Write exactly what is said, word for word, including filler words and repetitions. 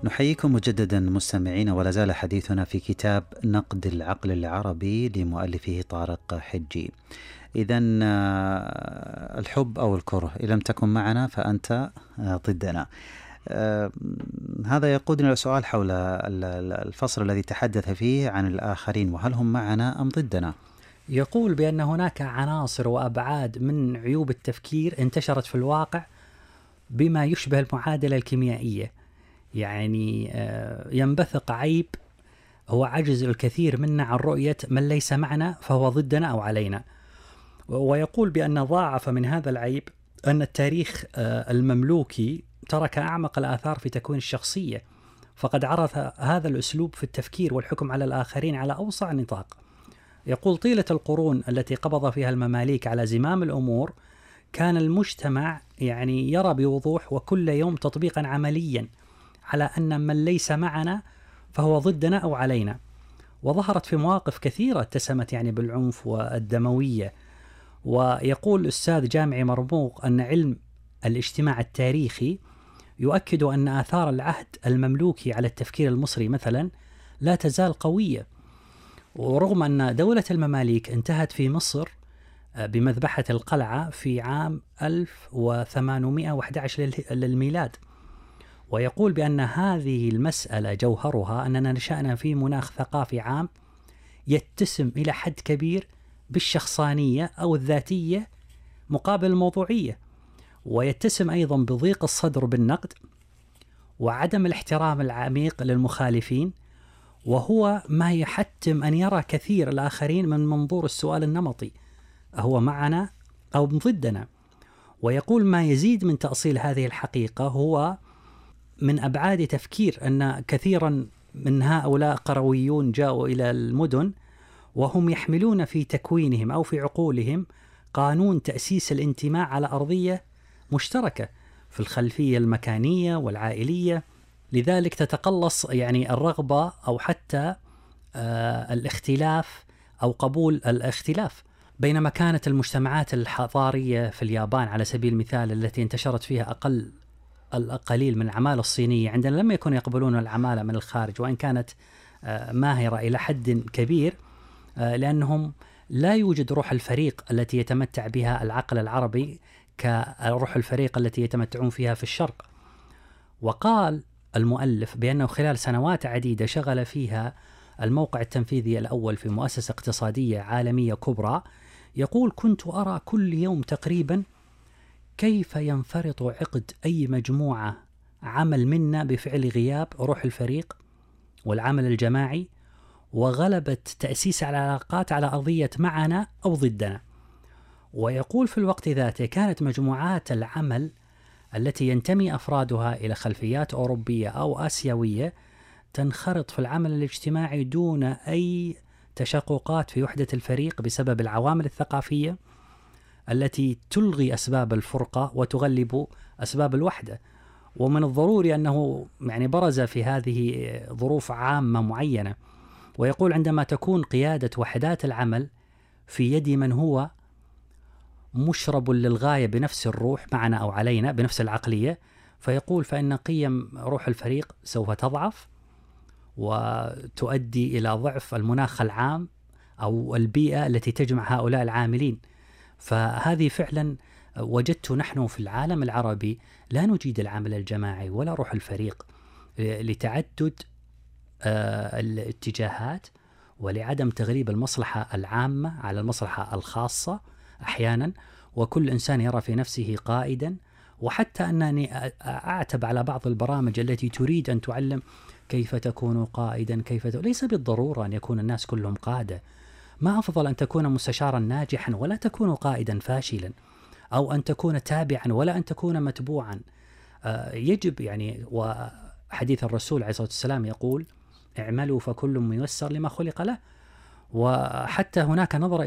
نحييكم مجددا مستمعين، ولا زال حديثنا في كتاب نقد العقل العربي لمؤلفه طارق حجي. إذن الحب أو الكره، إن لم تكن معنا فأنت ضدنا. هذا يقودنا إلى سؤال حول الفصل الذي تحدث فيه عن الآخرين، وهل هم معنا أم ضدنا؟ يقول بأن هناك عناصر وأبعاد من عيوب التفكير انتشرت في الواقع بما يشبه المعادلة الكيميائية. يعني ينبثق عيب هو عجز الكثير منا عن رؤية من ليس معنا فهو ضدنا أو علينا. ويقول بأن ضاعف من هذا العيب أن التاريخ المملوكي ترك أعمق الآثار في تكوين الشخصية، فقد عرف هذا الأسلوب في التفكير والحكم على الآخرين على أوسع نطاق. يقول طيلة القرون التي قبض فيها المماليك على زمام الأمور كان المجتمع يعني يرى بوضوح وكل يوم تطبيقا عمليا على أن من ليس معنا فهو ضدنا أو علينا، وظهرت في مواقف كثيرة اتسمت يعني بالعنف والدموية. ويقول الأستاذ جامعي مرموق أن علم الاجتماع التاريخي يؤكد أن آثار العهد المملوكي على التفكير المصري مثلا لا تزال قوية، ورغم أن دولة المماليك انتهت في مصر بمذبحة القلعة في عام ألف وثمانمائة وأحد عشر للميلاد. ويقول بأن هذه المسألة جوهرها أننا نشأنا في مناخ ثقافي عام يتسم إلى حد كبير بالشخصانية أو الذاتية مقابل الموضوعية، ويتسم أيضا بضيق الصدر بالنقد وعدم الاحترام العميق للمخالفين، وهو ما يحتم أن يرى كثير الآخرين من منظور السؤال النمطي: أهو معنا أو ضدنا؟ ويقول ما يزيد من تأصيل هذه الحقيقة هو من أبعاد تفكير أن كثيرا من هؤلاء قرويون جاءوا إلى المدن وهم يحملون في تكوينهم أو في عقولهم قانون تأسيس الانتماء على أرضية مشتركة في الخلفية المكانية والعائلية، لذلك تتقلص يعني الرغبة أو حتى آه الاختلاف أو قبول الاختلاف. بينما كانت المجتمعات الحضارية في اليابان على سبيل المثال التي انتشرت فيها أقل القليل من العمالة الصينية عندما لم يكونوا يقبلون العمالة من الخارج، وإن كانت آه ماهرة إلى حد كبير، آه لأنهم لا يوجد روح الفريق التي يتمتع بها العقل العربي كروح الفريق التي يتمتعون فيها في الشرق. وقال المؤلف بأنه خلال سنوات عديدة شغل فيها الموقع التنفيذي الأول في مؤسسة اقتصادية عالمية كبرى، يقول كنت أرى كل يوم تقريبا كيف ينفرط عقد أي مجموعة عمل منا بفعل غياب روح الفريق والعمل الجماعي وغلبة تأسيس العلاقات على أرضية معنا أو ضدنا. ويقول في الوقت ذاته كانت مجموعات العمل التي ينتمي أفرادها إلى خلفيات أوروبية أو آسيوية تنخرط في العمل الاجتماعي دون أي تشققات في وحدة الفريق بسبب العوامل الثقافية التي تلغي أسباب الفرقة وتغلب أسباب الوحدة. ومن الضروري أنه يعني برز في هذه ظروف عامة معينة. ويقول عندما تكون قيادة وحدات العمل في يد من هو مشرب للغاية بنفس الروح معنا أو علينا بنفس العقلية، فيقول فإن قيم روح الفريق سوف تضعف وتؤدي إلى ضعف المناخ العام أو البيئة التي تجمع هؤلاء العاملين. فهذه فعلا وجدت نحن في العالم العربي لا نجيد العمل الجماعي ولا روح الفريق لتعدد الاتجاهات ولعدم تغليب المصلحة العامة على المصلحة الخاصة أحيانا، وكل إنسان يرى في نفسه قائدا. وحتى أنني أعتب على بعض البرامج التي تريد أن تعلم كيف تكون قائدا، كيف ت... ليس بالضرورة أن يكون الناس كلهم قادة. ما أفضل أن تكون مستشارا ناجحا ولا تكون قائدا فاشلا، أو أن تكون تابعا ولا أن تكون متبوعا. آه يجب يعني، وحديث الرسول عليه الصلاة والسلام يقول اعملوا فكل ميسر لما خلق له. وحتى هناك نظرة